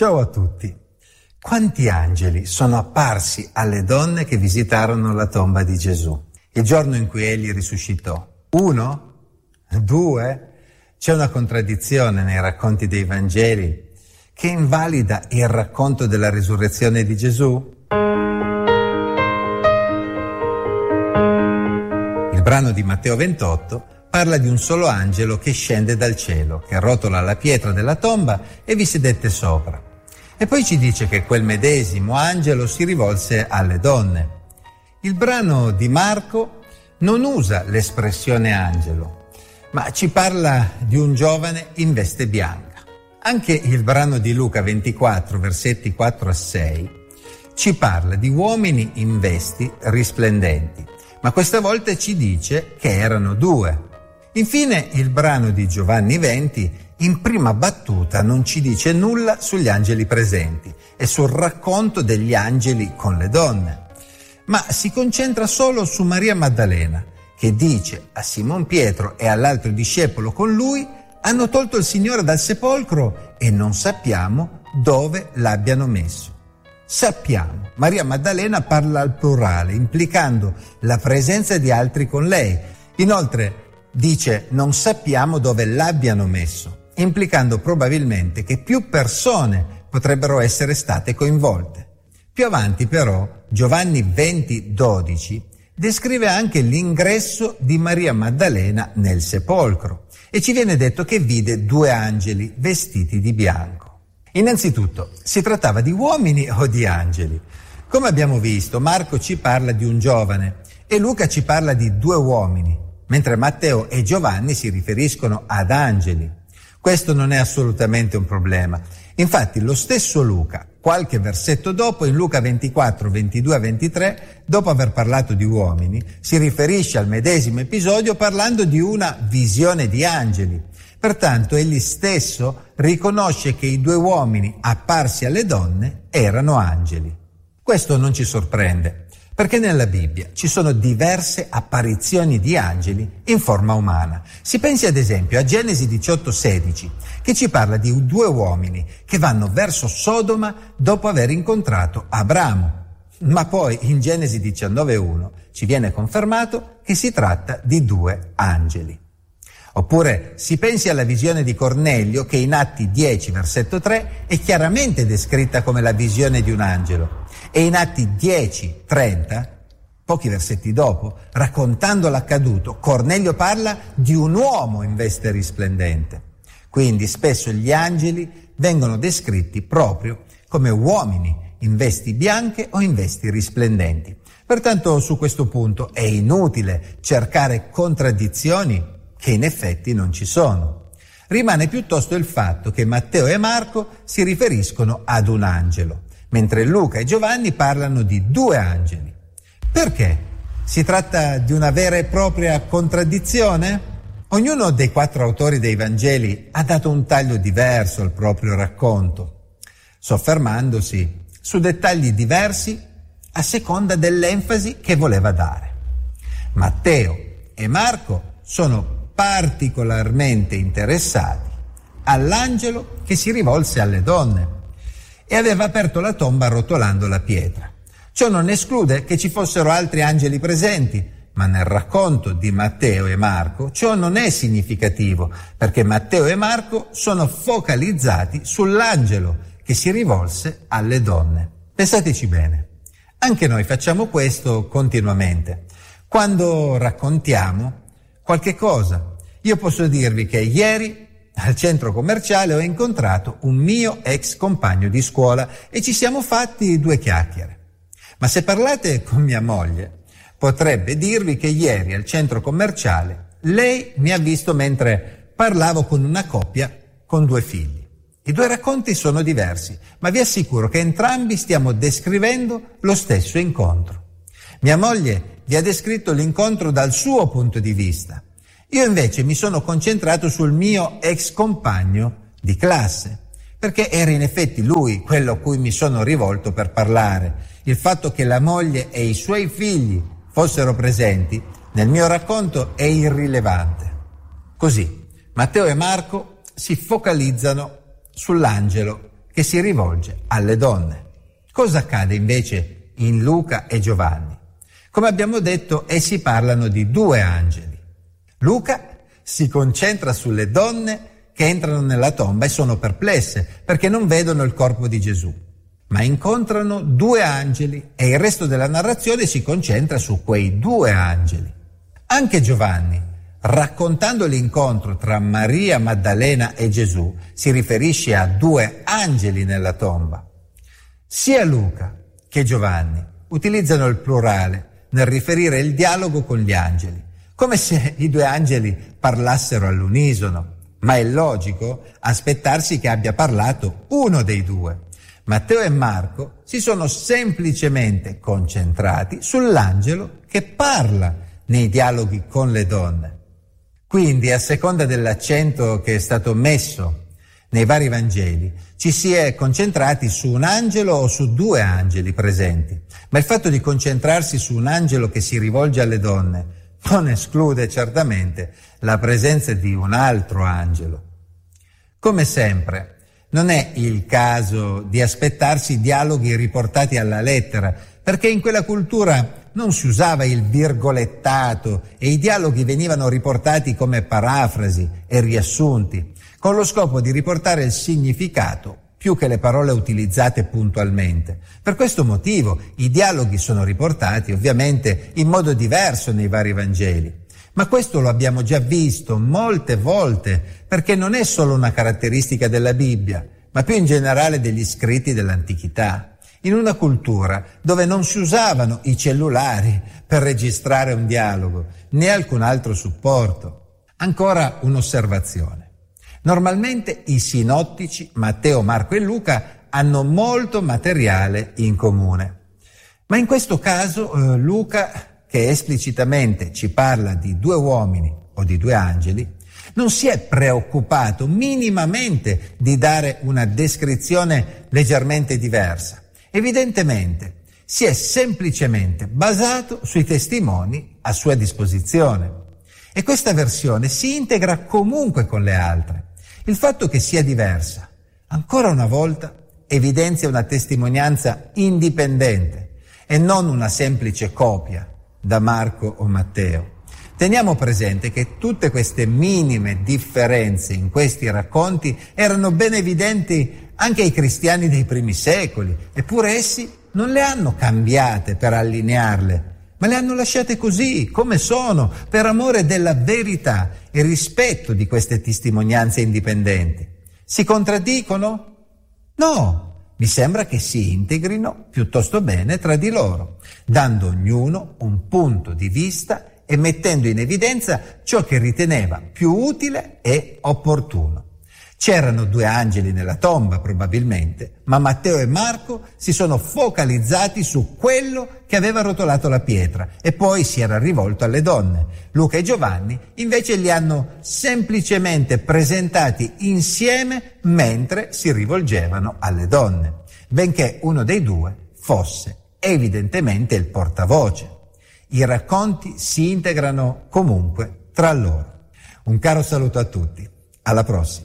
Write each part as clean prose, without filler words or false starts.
Ciao a tutti. Quanti angeli sono apparsi alle donne che visitarono la tomba di Gesù il giorno in cui egli risuscitò? 1? 2? C'è una contraddizione nei racconti dei Vangeli che invalida il racconto della risurrezione di Gesù? Il brano di Matteo 28 parla di un solo angelo che scende dal cielo, che rotola la pietra della tomba e vi sedette sopra. E poi ci dice che quel medesimo angelo si rivolse alle donne. Il brano di Marco non usa l'espressione angelo, ma ci parla di un giovane in veste bianca. Anche il brano di Luca 24, versetti 4 a 6, ci parla di uomini in vesti risplendenti, ma questa volta ci dice che erano 2. Infine il brano di Giovanni 20 in prima battuta non ci dice nulla sugli angeli presenti e sul racconto degli angeli con le donne, ma si concentra solo su Maria Maddalena, che dice a Simon Pietro e all'altro discepolo con lui: hanno tolto il Signore dal sepolcro e non sappiamo dove l'abbiano messo. Sappiamo. Maria Maddalena parla al plurale, implicando la presenza di altri con lei. Inoltre dice non sappiamo dove l'abbiano messo, implicando probabilmente che più persone potrebbero essere state coinvolte. Più avanti però Giovanni 20:12 descrive anche l'ingresso di Maria Maddalena nel sepolcro e ci viene detto che vide 2 angeli vestiti di bianco. Innanzitutto, si trattava di uomini o di angeli? Come abbiamo visto, Marco ci parla di un giovane e Luca ci parla di 2 uomini, mentre Matteo e Giovanni si riferiscono ad angeli. Questo non è assolutamente un problema. Infatti lo stesso Luca, qualche versetto dopo, in Luca 24, 22 a 23, dopo aver parlato di uomini, si riferisce al medesimo episodio parlando di una visione di angeli. Pertanto egli stesso riconosce che i 2 uomini apparsi alle donne erano angeli. Questo non ci sorprende, perché nella Bibbia ci sono diverse apparizioni di angeli in forma umana. Si pensi ad esempio a Genesi 18:16, che ci parla di 2 uomini che vanno verso Sodoma dopo aver incontrato Abramo. Ma poi in Genesi 19:1 ci viene confermato che si tratta di 2 angeli. Oppure si pensi alla visione di Cornelio, che in Atti 10, versetto 3, è chiaramente descritta come la visione di un angelo. E in Atti 10:30, pochi versetti dopo, raccontando l'accaduto, Cornelio parla di un uomo in veste risplendente. Quindi spesso gli angeli vengono descritti proprio come uomini in vesti bianche o in vesti risplendenti. Pertanto su questo punto è inutile cercare contraddizioni che in effetti non ci sono. Rimane piuttosto il fatto che Matteo e Marco si riferiscono ad un angelo, mentre Luca e Giovanni parlano di 2 angeli. Perché? Si tratta di una vera e propria contraddizione? Ognuno dei 4 autori dei Vangeli ha dato un taglio diverso al proprio racconto, soffermandosi su dettagli diversi a seconda dell'enfasi che voleva dare. Matteo e Marco sono particolarmente interessati all'angelo che si rivolse alle donne e aveva aperto la tomba rotolando la pietra. Ciò non esclude che ci fossero altri angeli presenti, ma nel racconto di Matteo e Marco ciò non è significativo, perché Matteo e Marco sono focalizzati sull'angelo che si rivolse alle donne. Pensateci bene, anche noi facciamo questo continuamente. Quando raccontiamo qualche cosa, io posso dirvi che ieri al centro commerciale ho incontrato un mio ex compagno di scuola e ci siamo fatti 2 chiacchiere. Ma se parlate con mia moglie, potrebbe dirvi che ieri al centro commerciale lei mi ha visto mentre parlavo con una coppia con 2 figli. I 2 racconti sono diversi, ma vi assicuro che entrambi stiamo descrivendo lo stesso incontro. Mia moglie vi ha descritto l'incontro dal suo punto di vista. Io invece mi sono concentrato sul mio ex compagno di classe, perché era in effetti lui quello a cui mi sono rivolto per parlare. Il fatto che la moglie e i suoi figli fossero presenti nel mio racconto è irrilevante. Così, Matteo e Marco si focalizzano sull'angelo che si rivolge alle donne. Cosa accade invece in Luca e Giovanni? Come abbiamo detto, essi parlano di due angeli. Luca si concentra sulle donne che entrano nella tomba e sono perplesse perché non vedono il corpo di Gesù, ma incontrano due angeli e il resto della narrazione si concentra su quei due angeli. Anche Giovanni, raccontando l'incontro tra Maria Maddalena e Gesù, si riferisce a due angeli nella tomba. Sia Luca che Giovanni utilizzano il plurale nel riferire il dialogo con gli angeli, come se i due angeli parlassero all'unisono, ma è logico aspettarsi che abbia parlato uno dei due. Matteo e Marco si sono semplicemente concentrati sull'angelo che parla nei dialoghi con le donne. Quindi, a seconda dell'accento che è stato messo nei vari Vangeli, ci si è concentrati su un angelo o su due angeli presenti, ma il fatto di concentrarsi su un angelo che si rivolge alle donne non esclude certamente la presenza di un altro angelo. Come sempre, non è il caso di aspettarsi dialoghi riportati alla lettera, perché in quella cultura non si usava il virgolettato e i dialoghi venivano riportati come parafrasi e riassunti, con lo scopo di riportare il significato più che le parole utilizzate puntualmente. Per questo motivo i dialoghi sono riportati ovviamente in modo diverso nei vari Vangeli. Ma questo lo abbiamo già visto molte volte, perché non è solo una caratteristica della Bibbia, ma più in generale degli scritti dell'antichità. In una cultura dove non si usavano i cellulari per registrare un dialogo, né alcun altro supporto. Ancora un'osservazione. Normalmente i sinottici, Matteo, Marco e Luca, hanno molto materiale in comune. Ma in questo caso Luca, che esplicitamente ci parla di due uomini o di due angeli, non si è preoccupato minimamente di dare una descrizione leggermente diversa. Evidentemente si è semplicemente basato sui testimoni a sua disposizione. E questa versione si integra comunque con le altre. Il fatto che sia diversa, ancora una volta, evidenzia una testimonianza indipendente e non una semplice copia da Marco o Matteo. Teniamo presente che tutte queste minime differenze in questi racconti erano ben evidenti anche ai cristiani dei primi secoli, eppure essi non le hanno cambiate per allinearle, ma le hanno lasciate così, come sono, per amore della verità e rispetto di queste testimonianze indipendenti. Si contraddicono? No, mi sembra che si integrino piuttosto bene tra di loro, dando ognuno un punto di vista e mettendo in evidenza ciò che riteneva più utile e opportuno. C'erano due angeli nella tomba, probabilmente, ma Matteo e Marco si sono focalizzati su quello che aveva rotolato la pietra e poi si era rivolto alle donne. Luca e Giovanni invece li hanno semplicemente presentati insieme mentre si rivolgevano alle donne, benché uno dei due fosse evidentemente il portavoce. I racconti si integrano comunque tra loro. Un caro saluto a tutti. Alla prossima.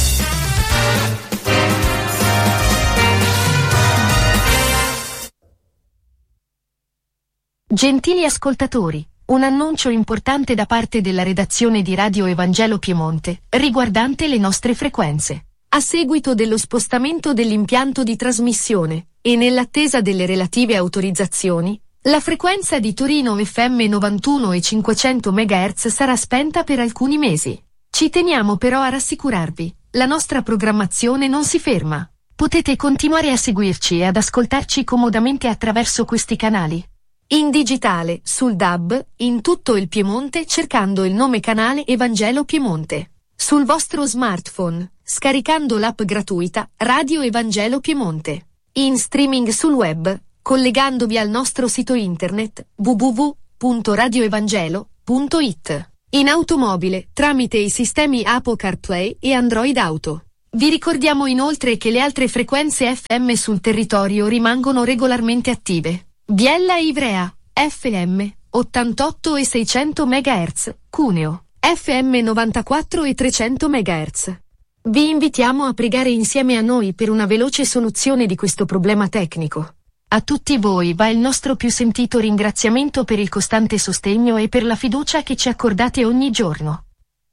Gentili ascoltatori, un annuncio importante da parte della redazione di Radio Evangelo Piemonte, riguardante le nostre frequenze. A seguito dello spostamento dell'impianto di trasmissione, e nell'attesa delle relative autorizzazioni, la frequenza di Torino FM 91 e 500 MHz sarà spenta per alcuni mesi. Ci teniamo però a rassicurarvi, la nostra programmazione non si ferma. Potete continuare a seguirci e ad ascoltarci comodamente attraverso questi canali. In digitale, sul DAB, in tutto il Piemonte cercando il nome canale Evangelo Piemonte. Sul vostro smartphone, scaricando l'app gratuita Radio Evangelo Piemonte. In streaming sul web, collegandovi al nostro sito internet www.radioevangelo.it. In automobile, tramite i sistemi Apple CarPlay e Android Auto. Vi ricordiamo inoltre che le altre frequenze FM sul territorio rimangono regolarmente attive. Biella e Ivrea, FM, 88 e 600 MHz, Cuneo, FM 94 e 300 MHz. Vi invitiamo a pregare insieme a noi per una veloce soluzione di questo problema tecnico. A tutti voi va il nostro più sentito ringraziamento per il costante sostegno e per la fiducia che ci accordate ogni giorno.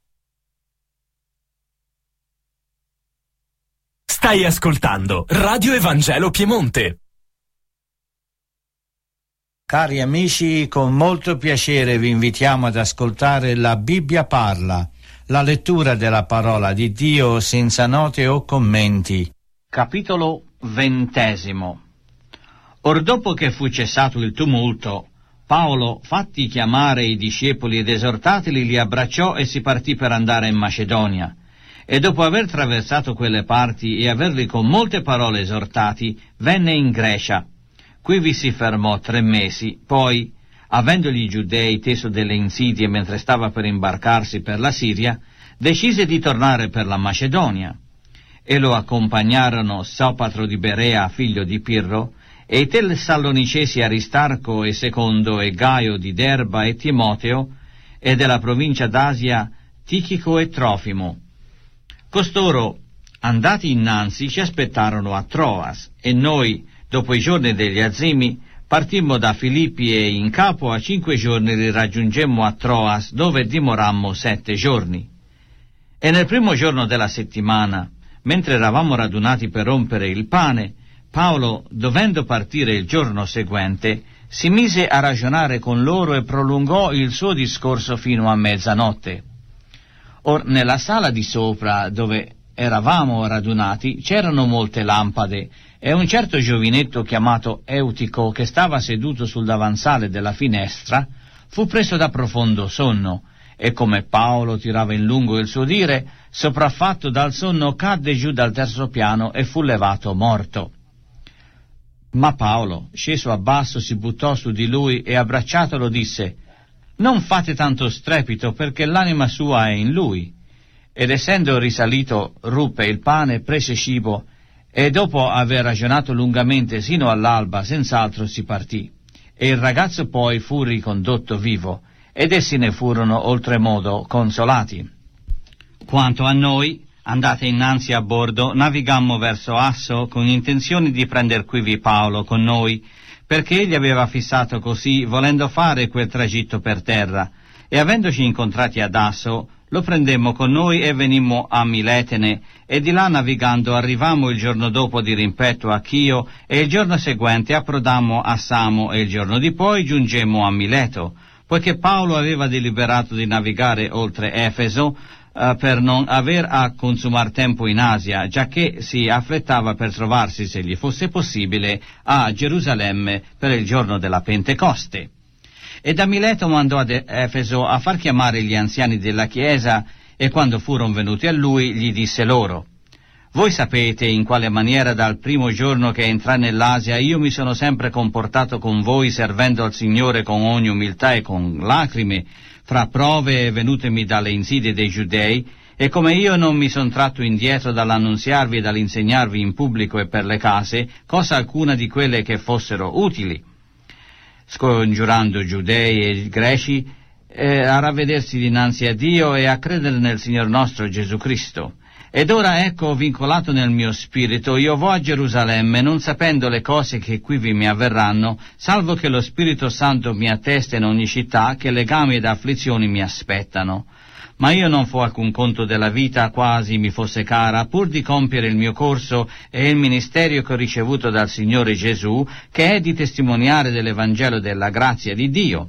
Stai ascoltando Radio Evangelo Piemonte. Cari amici, con molto piacere vi invitiamo ad ascoltare La Bibbia parla, la lettura della parola di Dio senza note o commenti. Capitolo 20. Or dopo che fu cessato il tumulto, Paolo, fatti chiamare i discepoli ed esortatili, li abbracciò e si partì per andare in Macedonia. E dopo aver attraversato quelle parti e averli con molte parole esortati, venne in Grecia. Qui vi si fermò 3 mesi, poi, avendogli i giudei teso delle insidie mentre stava per imbarcarsi per la Siria, decise di tornare per la Macedonia. E lo accompagnarono Sopatro di Berea, figlio di Pirro, e i Tessalonicesi Aristarco e Secondo e Gaio di Derba e Timoteo, e della provincia d'Asia Tichico e Trofimo. Costoro, andati innanzi, ci aspettarono a Troas, e noi, dopo i giorni degli azimi, partimmo da Filippi e in capo a 5 giorni li raggiungemmo a Troas, dove dimorammo 7 giorni. E nel primo giorno della settimana, mentre eravamo radunati per rompere il pane, Paolo, dovendo partire il giorno seguente, si mise a ragionare con loro e prolungò il suo discorso fino a mezzanotte. Or nella sala di sopra, dove eravamo radunati, c'erano molte lampade, e un certo giovinetto chiamato Eutico, che stava seduto sul davanzale della finestra, fu preso da profondo sonno, e come Paolo tirava in lungo il suo dire, sopraffatto dal sonno cadde giù dal 3° piano e fu levato morto. Ma Paolo, sceso a basso, si buttò su di lui e abbracciatolo disse: «Non fate tanto strepito, perché l'anima sua è in lui». Ed essendo risalito, ruppe il pane, prese cibo, e dopo aver ragionato lungamente sino all'alba, senz'altro si partì. E il ragazzo poi fu ricondotto vivo, ed essi ne furono oltremodo consolati. Quanto a noi, andate innanzi a bordo, navigammo verso Asso con intenzione di prender quivi Paolo con noi, perché egli aveva fissato così, volendo fare quel tragitto per terra, e avendoci incontrati ad Asso, lo prendemmo con noi e venimmo a Miletene, e di là navigando arrivammo il giorno dopo di rimpetto a Chio, e il giorno seguente approdammo a Samo, e il giorno di poi giungemmo a Mileto, poiché Paolo aveva deliberato di navigare oltre Efeso, per non aver a consumar tempo in Asia, giacché si affrettava per trovarsi, se gli fosse possibile, a Gerusalemme per il giorno della Pentecoste. E da Mileto mandò ad Efeso a far chiamare gli anziani della chiesa, e quando furono venuti a lui gli disse loro: «Voi sapete in quale maniera dal primo giorno che entrai nell'Asia io mi sono sempre comportato con voi, servendo al Signore con ogni umiltà e con lacrime, fra prove venutemi dalle insidie dei giudei, e come io non mi son tratto indietro dall'annunziarvi e dall'insegnarvi in pubblico e per le case cosa alcuna di quelle che fossero utili, scongiurando giudei e greci a ravvedersi dinanzi a Dio e a credere nel Signor nostro Gesù Cristo. Ed ora ecco, vincolato nel mio spirito, io vo a Gerusalemme, non sapendo le cose che qui vi mi avverranno, salvo che lo Spirito Santo mi attesta in ogni città che legami ed afflizioni mi aspettano. Ma io non fo alcun conto della vita, quasi mi fosse cara, pur di compiere il mio corso e il ministerio che ho ricevuto dal Signore Gesù, che è di testimoniare dell'Evangelo della grazia di Dio.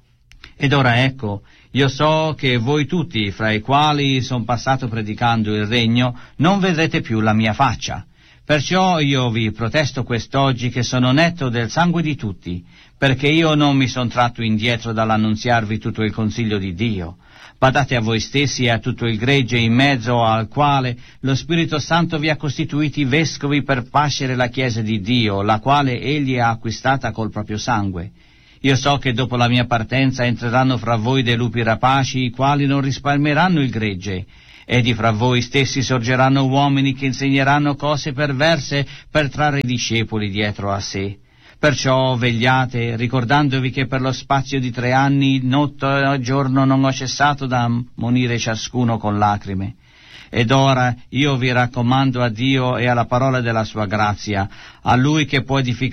Ed ora ecco, io so che voi tutti, fra i quali son passato predicando il regno, non vedrete più la mia faccia. Perciò io vi protesto quest'oggi che sono netto del sangue di tutti, perché io non mi son tratto indietro dall'annunziarvi tutto il consiglio di Dio. Badate a voi stessi e a tutto il gregge in mezzo al quale lo Spirito Santo vi ha costituiti vescovi per pascere la Chiesa di Dio, la quale egli ha acquistata col proprio sangue. Io so che dopo la mia partenza entreranno fra voi dei lupi rapaci, i quali non risparmieranno il gregge, e di fra voi stessi sorgeranno uomini che insegneranno cose perverse per trarre i discepoli dietro a sé. Perciò vegliate, ricordandovi che per lo spazio di 3 anni, notte e giorno, non ho cessato da ammonire ciascuno con lacrime. Ed ora io vi raccomando a Dio e alla parola della sua grazia, a Lui che può edificare